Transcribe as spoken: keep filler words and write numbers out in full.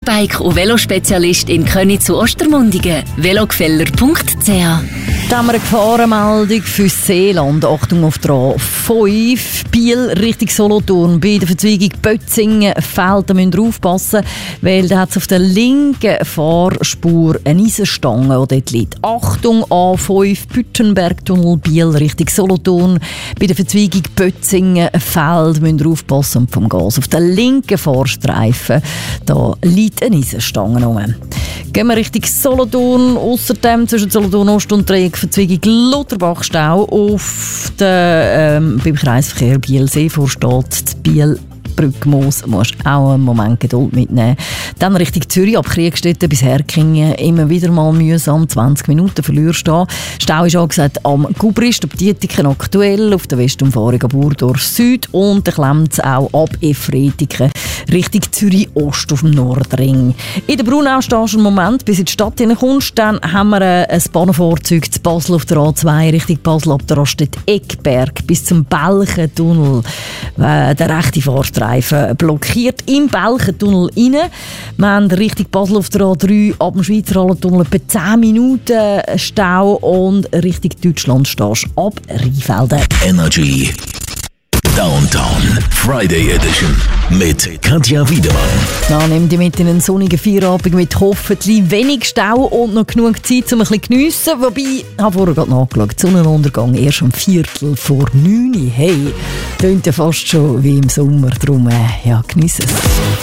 E-Bike- und Velospezialist in Köniz zu Ostermundigen. velogfeller punkt c h. Da haben wir eine Gefahrenmeldung für Seeland. Achtung auf die A fünf. Biel Richtung Solothurn. Bei der Verzweigung Bötzingen-Feld. Da müsst ihr aufpassen, weil da hat es auf der linken Fahrspur eine Eisenstange, die dort liegt. Achtung, A fünf, Büttenbergtunnel, Biel Richtung Solothurn. Bei der Verzweigung Bötzingen-Feld müsst ihr aufpassen und vom Gas. Auf der linken Fahrstreifen da liegt eine Eisenstange rum. Gehen wir Richtung Solothurn. Außerdem zwischen Solothurn Ost und Dreieck Verzweigung Lutherbach-Stau auf der, ähm, beim Kreisverkehr Biel-See vorsteht Biel Brückmoos, musst auch einen Moment Geduld mitnehmen. Dann Richtung Zürich, ab Kriegstetten bis Herkingen, immer wieder mal mühsam, zwanzig Minuten verlierst du. Stau ist angesagt am Gubrist, ab Dietiken aktuell, auf der Westumfahrung ab Urdorf Süd und dann klemmt es auch ab Efretiken Richtung Zürich Ost auf dem Nordring. In der Brunau stehst du einen Moment, bis in die Stadt hineinkommst, dann haben wir ein Bahnfahrzeug zu Basel auf der A zwei, Richtung Basel ab der Raststätte-Eckberg bis zum Belchentunnel. Äh, der rechte Fahrstreifen blockiert im Belchentunnel rein. Wir haben Richtung Basel auf der A drei ab dem Schweizer Hallentunnel etwa zehn Minuten Stau und Richtung Deutschland stehst du ab Rheinfelden. Energy Downtown Friday Edition mit Katja Wiedemann. Na, nimm dich mit in einen sonnigen Feierabend mit hoffentlich wenig Stau und noch genug Zeit, um ein bisschen geniessen. Wobei, ich habe vorher gerade nachgeschaut, Sonnenuntergang erst um Viertel vor neun. Hey, klingt ja fast schon wie im Sommer. Darum, äh, ja, geniessen es.